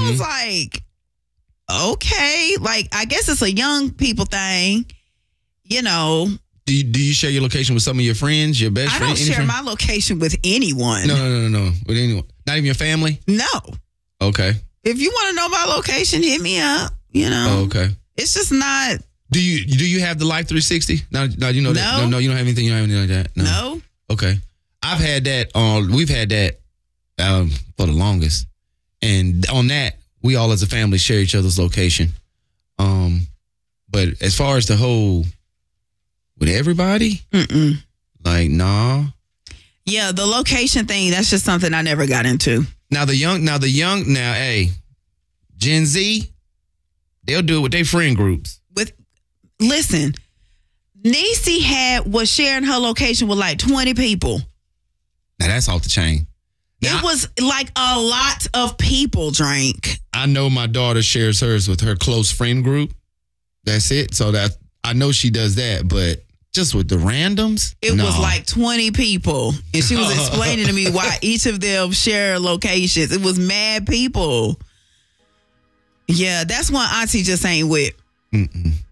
I was like, okay, like I guess it's a young people thing, you know. Do you share your location with some of your friends, your best friend? I don't share my location with anyone. No. With anyone? Not even your family? No. Okay. If you want to know my location, hit me up. You know. Oh, okay. It's just not. Do you have the Life 360? No, you know that. No, you don't have anything. You don't have anything like that. No. Okay. I've had that. We've had that for the longest, and on that, we all as a family share each other's location. But as far as the whole with everybody, like nah. Yeah, the location thing. That's just something I never got into. Now, hey, Gen Z, they'll do it with their friend groups. Listen, Niecy was sharing her location with like 20 people. Now, that's off the chain. It was like a lot of people drank. I know my daughter shares hers with her close friend group. That's it. So that I know she does that, but just with the randoms? It was like 20 people. And she was explaining to me why each of them share locations. It was mad people. Yeah, that's one auntie just ain't with.